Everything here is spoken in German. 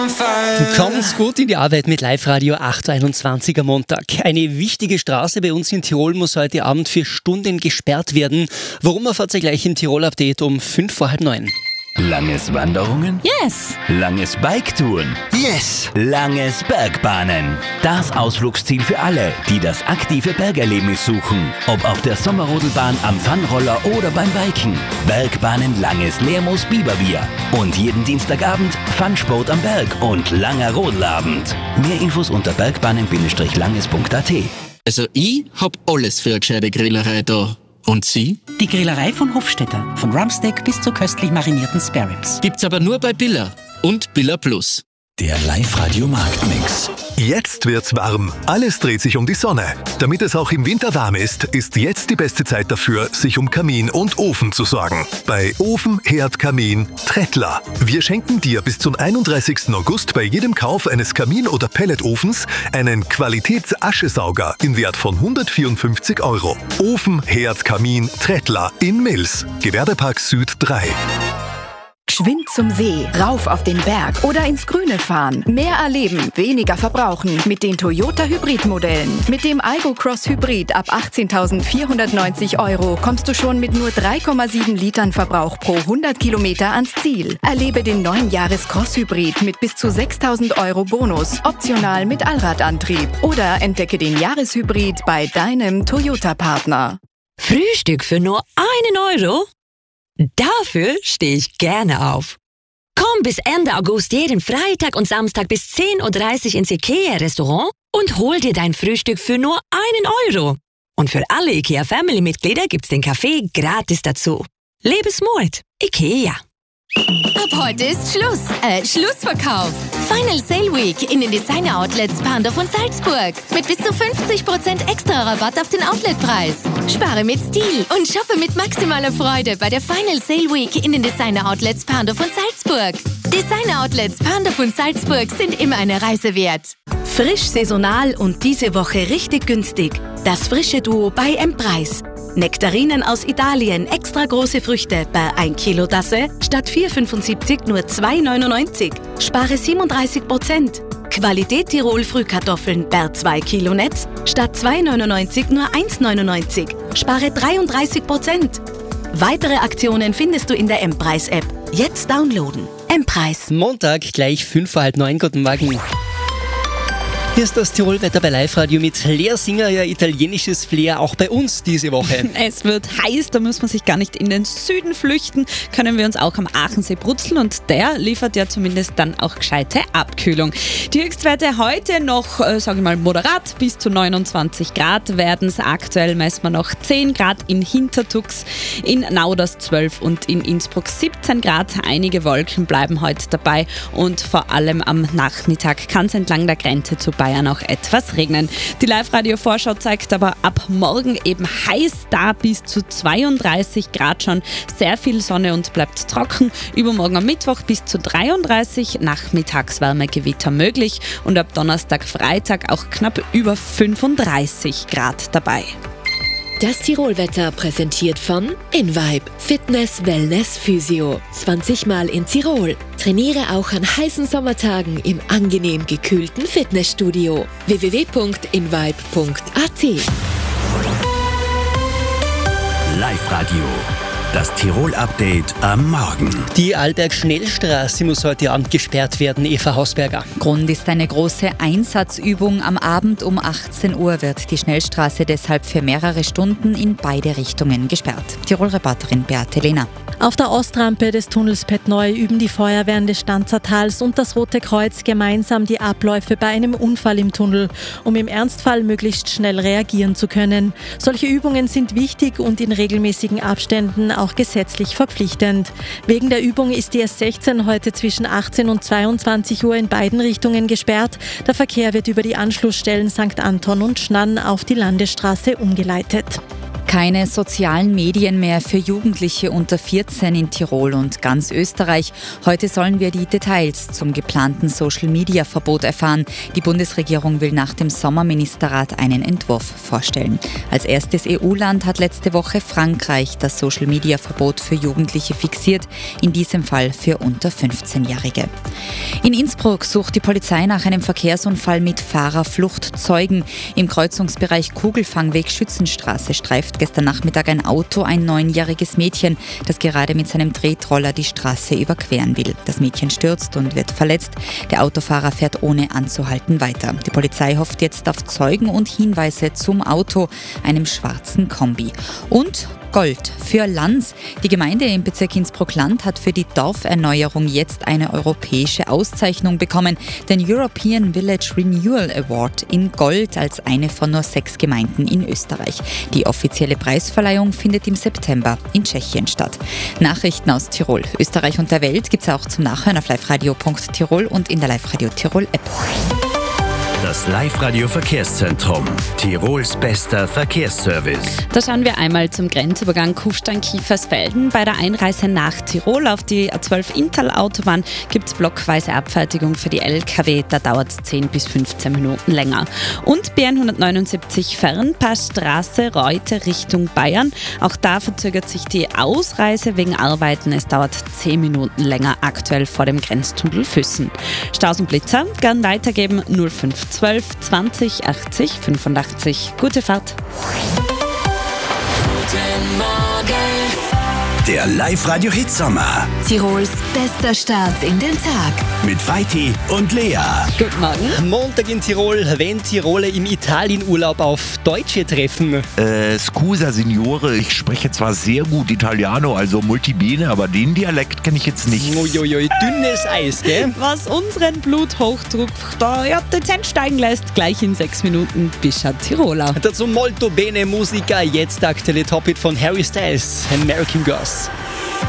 Kommt's gut in die Arbeit mit Live-Radio 8.21 am Montag. Eine wichtige Straße bei uns in Tirol muss heute Abend für Stunden gesperrt werden. Warum, erfahrt ihr gleich im Tirol-Update um 8:05. Langes Wanderungen? Yes! Langes Biketouren? Yes! Langes Bergbahnen. Das Ausflugsziel für alle, die das aktive Bergerlebnis suchen. Ob auf der Sommerrodelbahn, am Funroller oder beim Biken. Bergbahnen Langes Lermoos Biberbier. Und jeden Dienstagabend Funsport am Berg und langer Rodelabend. Mehr Infos unter bergbahnen-langes.at. Also ich hab alles für eine gescheite Grillerei da. Und Sie? Die Grillerei von Hofstetter. Von Rumpsteak bis zu köstlich marinierten Spareribs. Gibt's aber nur bei Billa und Billa Plus. Der Live-Radio Marktmix. Jetzt wird's warm. Alles dreht sich um die Sonne. Damit es auch im Winter warm ist jetzt die beste Zeit dafür, sich um Kamin und Ofen zu sorgen. Bei Ofen, Herd, Kamin Trettler. Wir schenken dir bis zum 31. August bei jedem Kauf eines Kamin- oder Pelletofens einen Qualitätsaschesauger im Wert von 154 €. Ofen, Herd, Kamin Trettler in Mills. Gewerbepark Süd 3. Geschwind zum See, rauf auf den Berg oder ins Grüne fahren. Mehr erleben, weniger verbrauchen mit den Toyota Hybrid-Modellen. Mit dem Aygo Cross Hybrid ab 18.490 € kommst du schon mit nur 3,7 Litern Verbrauch pro 100 Kilometer ans Ziel. Erlebe den neuen Jahres Cross Hybrid mit bis zu 6.000 € Bonus, optional mit Allradantrieb. Oder entdecke den Jahreshybrid bei deinem Toyota-Partner. Frühstück für nur 1 €? Dafür stehe ich gerne auf. Komm bis Ende August jeden Freitag und Samstag bis 10:30 Uhr ins IKEA-Restaurant und hol dir dein Frühstück für nur 1 €. Und für alle IKEA-Family-Mitglieder gibt's den Kaffee gratis dazu. Lebensmut, IKEA. Ab heute ist Schluss. Schlussverkauf. Final Sale Week in den Designer Outlets Pandorf und Salzburg. Mit bis zu 50% extra Rabatt auf den Outletpreis. Spare mit Stil und shoppe mit maximaler Freude bei der Final Sale Week in den Designer Outlets Pandorf und Salzburg. Designer Outlets Pandorf und Salzburg sind immer eine Reise wert. Frisch, saisonal und diese Woche richtig günstig. Das frische Duo bei M-Preis. Nektarinen aus Italien, extra große Früchte bei 1 Kilo Tasse statt 4,75 nur 2,99. Spare 37%. Qualität Tirol Frühkartoffeln per 2 Kilo Netz statt 2,99 nur 1,99. Spare 33%. Weitere Aktionen findest du in der M-Preis-App. Jetzt downloaden. M-Preis. Montag, gleich 8:05. Guten Morgen. Hier ist das Tirol-Wetter bei Live-Radio mit Lea Singer, ja, italienisches Flair, auch bei uns diese Woche. Es wird heiß, da muss man sich gar nicht in den Süden flüchten, können wir uns auch am Aachensee brutzeln und der liefert ja zumindest dann auch gescheite Abkühlung. Die Höchstwerte heute noch, sage ich mal, moderat, bis zu 29 Grad werden es. Aktuell messen wir noch 10 Grad in Hintertux, in Nauders 12 und in Innsbruck 17 Grad. Einige Wolken bleiben heute dabei und vor allem am Nachmittag kann es entlang der Grenze zu Bayern auch etwas regnen. Die Live-Radio-Vorschau zeigt aber ab morgen eben heiß, da bis zu 32 Grad schon. Sehr viel Sonne und bleibt trocken. Übermorgen am Mittwoch bis zu 33, nachmittags Wärmegewitter möglich und ab Donnerstag, Freitag auch knapp über 35 Grad dabei. Das Tirol-Wetter präsentiert von InVibe Fitness, Wellness, Physio. 20 Mal in Tirol. Trainiere auch an heißen Sommertagen im angenehm gekühlten Fitnessstudio. www.invibe.at. Live-Radio. Das Tirol-Update am Morgen. Die Arlberg-Schnellstraße muss heute Abend gesperrt werden, Eva Hausberger. Grund ist eine große Einsatzübung. Am Abend um 18 Uhr wird die Schnellstraße deshalb für mehrere Stunden in beide Richtungen gesperrt. Tirol-Reporterin Beate Lehner. Auf der Ostrampe des Tunnels Petneu üben die Feuerwehren des Stanzertals und das Rote Kreuz gemeinsam die Abläufe bei einem Unfall im Tunnel, um im Ernstfall möglichst schnell reagieren zu können. Solche Übungen sind wichtig und in regelmäßigen Abständen auch gesetzlich verpflichtend. Wegen der Übung ist die S16 heute zwischen 18 und 22 Uhr in beiden Richtungen gesperrt. Der Verkehr wird über die Anschlussstellen St. Anton und Schnann auf die Landesstraße umgeleitet. Keine sozialen Medien mehr für Jugendliche unter 14 in Tirol und ganz Österreich. Heute sollen wir die Details zum geplanten Social-Media-Verbot erfahren. Die Bundesregierung will nach dem Sommerministerrat einen Entwurf vorstellen. Als erstes EU-Land hat letzte Woche Frankreich das Social-Media-Verbot für Jugendliche fixiert, in diesem Fall für unter 15-Jährige. In Innsbruck sucht die Polizei nach einem Verkehrsunfall mit Fahrerfluchtzeugen. Im Kreuzungsbereich Kugelfangweg-Schützenstraße streift gestern Nachmittag ein Auto ein 9-jähriges Mädchen, das gerade mit seinem Tretroller die Straße überqueren will. Das Mädchen stürzt und wird verletzt. Der Autofahrer fährt ohne anzuhalten weiter. Die Polizei hofft jetzt auf Zeugen und Hinweise zum Auto, einem schwarzen Kombi. Und Gold für Lanz. Die Gemeinde im Bezirk Innsbruck-Land hat für die Dorferneuerung jetzt eine europäische Auszeichnung bekommen, den European Village Renewal Award in Gold als eine von nur 6 Gemeinden in Österreich. Die offizielle Preisverleihung findet im September in Tschechien statt. Nachrichten aus Tirol, Österreich und der Welt gibt es auch zum Nachhören auf liveradio.tirol und in der Live-Radio Tirol App. Das Live-Radio Verkehrszentrum. Tirols bester Verkehrsservice. Da schauen wir einmal zum Grenzübergang Kufstein-Kiefersfelden. Bei der Einreise nach Tirol auf die A12 Inntal-Autobahn gibt es blockweise Abfertigung für die LKW. Da dauert es 10 bis 15 Minuten länger. Und BN 179 Fernpassstraße Reute Richtung Bayern. Auch da verzögert sich die Ausreise wegen Arbeiten. Es dauert 10 Minuten länger aktuell vor dem Grenztunnel Füssen. Staus und Blitzer gern weitergeben 0512 20 80 85. Gute Fahrt. Guten Morgen. Der Live-Radio Hitsommer. Tirols bester Start in den Tag. Mit Vaiti und Lea. Guten Morgen. Montag in Tirol, wenn Tiroler im Italienurlaub auf Deutsche treffen. Scusa Signore, ich spreche zwar sehr gut Italiano, also Multibene, aber den Dialekt kenne ich jetzt nicht. Uiuiui, dünnes Eis, gell? Was unseren Bluthochdruck da dezent steigen lässt, gleich in 6 Minuten Bischa Tiroler. Dazu molto bene Musica, jetzt der aktuelle Top-Hit von Harry Styles, American Girls.